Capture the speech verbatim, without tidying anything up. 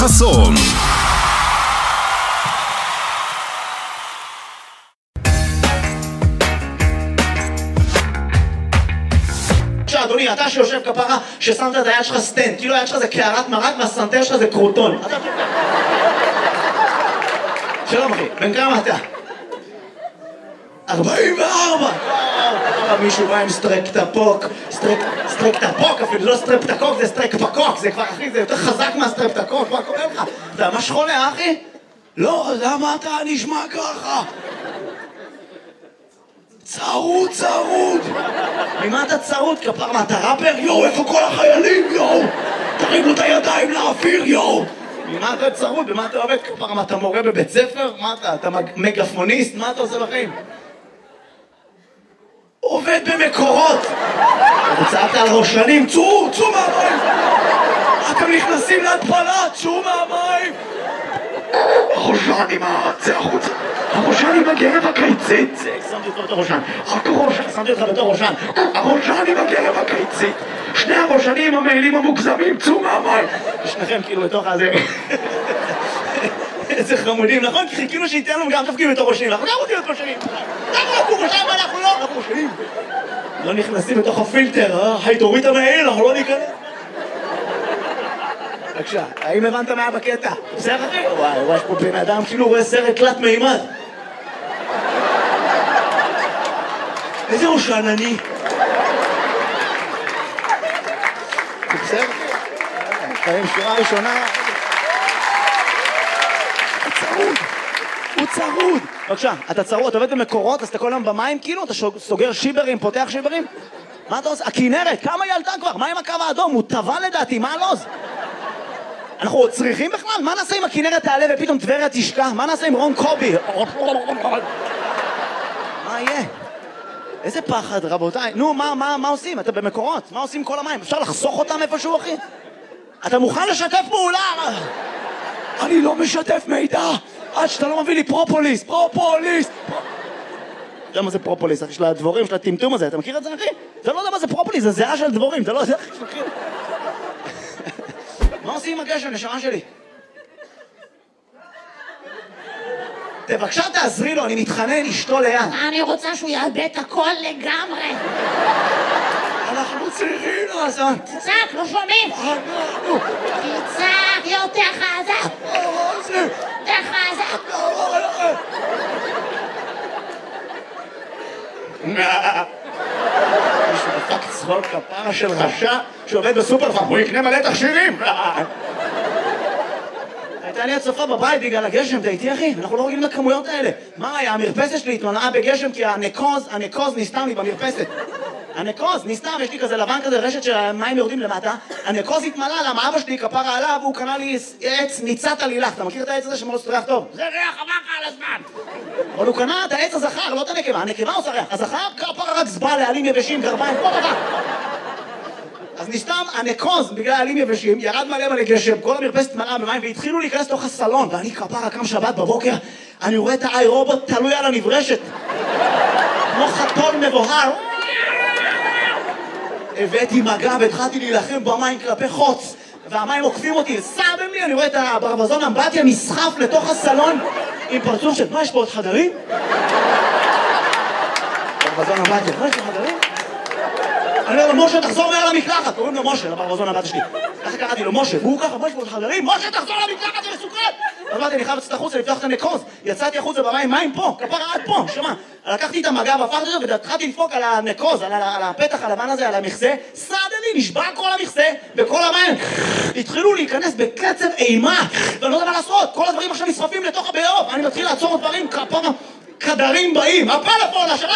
חסון. אדוני, אתה שיושב כפרה ששמת את היד שלך סטנד, כאילו היד שלך זה קערת מרק והסנטר שלך זה קרוטון. שלום אחי, בן כמה אתה? ארבעים וארבע! מישהו בא עם סטרפטפוק, סטרפטפוק אפילו, לא סטרפטקוק, זה סטרפטפוק, זה כבר אחי, זה יותר חזק מהסטרפטקוק, מה קורה לך? אתה ממש חולה אחי? לא, למה אתה נשמע ככה? צרוד, צרוד! ממה אתה צרוד? כפר, מה אתה ראפר? יואו, איפה כל החיילים? יואו! תרימו את הידיים לאוויר, יואו! ממה אתה צרוד? במה אתה עובד? כפר, מה אתה מורה בבית ספר? מה אתה? אתה מגפוניסט? מה אתה עושה בחיים? עובד במקורות! אתה צעקת על ראשנים, צאו! צאו מהמים! אתם נכנסים להתפלה! צאו מהמים! הראשן עם הצא החוצה! הראשן עם הגרב הקיצית! שמתי אותך בתור ראשן! שמתי אותך בתור ראשן! הראשן עם הגרב הקיצית! שני הראשנים המעילים המוגזמים! צאו מהמים! שניכם כאילו בתוך הזה... איזה חמודים, נכון? כי חיכינו שייתן לנו גם תפקיד בתור ראשנים! אנחנו גם רוצים להיות ראשנים! אנחנו אנחנו ראשנים ואנחנו לא! אנחנו ראשנים! לא נכנסים בתוך הפילטר, אה? היי, תוריד את המעיל, אנחנו לא ניכנס! בבקשה, האם הבנת מה בקטע? בסדר אחי? וואי, וואי, יש פה בן אדם כאילו רואה סרט תלת מימד. איזה ראשן אני? בסדר אחי? חיים שורה ראשונה. הוא צרוד. הוא צרוד. בבקשה, אתה צרוד, אתה עובד במקורות, אז אתה כל היום במים כאילו? אתה סוגר שיברים, פותח שיברים? מה אתה עושה? הכינרת, כמה היא עלתה כבר? מה עם הקו האדום? הוא טבע לדעתי, מה הלוז? אנחנו צריכים בכלל? מה נעשה אם הכינרת תעלה ופתאום טבריה תשקע? מה נעשה עם רון קובי? מה יהיה? איזה פחד רבותיי. נו, מה, מה, מה עושים? אתה במקורות? מה עושים כל המים? אפשר לחסוך אותם איפשהו אחי? אתה מוכן לשתף פעולה? אני לא משתף מידע עד שאתה לא מביא לי פרופוליס. פרופוליס! אתה יודע מה זה פרופוליס? אחי של הדבורים, של הטמטום הזה. אתה מכיר את זה אחי? אתה לא יודע מה זה פרופוליס, זה זהה של דבורים. אתה לא יודע איך מכיר. מה עושים עם הגשם, נשמה שלי? בבקשה תעזרי לו, אני מתחנן אשתו ליד. אני רוצה שהוא יאבד את הכל לגמרי. אנחנו צריכים לעשות. תצעק, לא שומעים. אנחנו. תצעק יותר חזק. יותר חזק. מישהו דפק צחוק כפרה של רשע שעובד בסופרפארם, הוא יקנה מלא תכשירים. הייתה לי הצפה בבית בגלל הגשם, אתה איתי אחי? אנחנו לא רגילים לכמויות האלה. מה היה? המרפסת שלי התמנעה בגשם כי הנקוז, הנקוז נסתם לי במרפסת. הנקוז נסתם, יש לי כזה לבן כזה, רשת שהמים יורדים למטה. הנקוז התמלא, למה אבא שלי כפרה עליו, והוא קנה לי עץ ניצת עלילך. אתה מכיר את העץ הזה שמאוד ריח טוב? זה ריח עבר לך על הזמן. אבל הוא קנה את העץ הזכר, לא את הנקבה. הנקבה עושה ריח. הזכר כפרה רק זבא לעלים יבשים, גרביים, כל דבר. אז נסתם הנקוז בגלל עלים יבשים, ירד מלא מלא גשם, כל המרפסת מלאה במים והתחילו להיכנס לתוך הסלון ואני כפרה קם שבת בבוקר, אני רואה את האי רובוט תלוי על הנברשת כמו חתול מבוהר. הבאתי מגע והתחלתי להילחם במים כלפי חוץ והמים עוקפים אותי, סתם לי, אני רואה את הברווזון אמבטיה נסחף לתוך הסלון עם פרצוף של, מה יש פה עוד חדרים? ברווזון אמבטיה, מה יש פה חדרים? אני אומר לו, משה, תחזור מעל המקלחת. קוראים לו משה, לברווזון הבת שלי. ככה קראתי לו, משה, והוא ככה, משה, פה חברים, משה, תחזור למקלחת, זה מסוכן! אז אמרתי, אני חייב לצאת החוצה, לפתוח את הנקוז. יצאתי החוצה במים, מים פה, כפרה עד פה, שמה. לקחתי את המגע והפכתי אותו, והתחלתי לדפוק על הנקוז, על הפתח הלבן הזה, על המכסה. סעד לי, נשבע כל המכסה, וכל המים התחילו להיכנס בקצב אימה. ואני לא יודע מה לעשות, כל הדברים עכשיו נשרפים לתוך הבאוב. אני מתחיל לעצור דברים, כפרה, כדרים באים, הפלאפון, השרה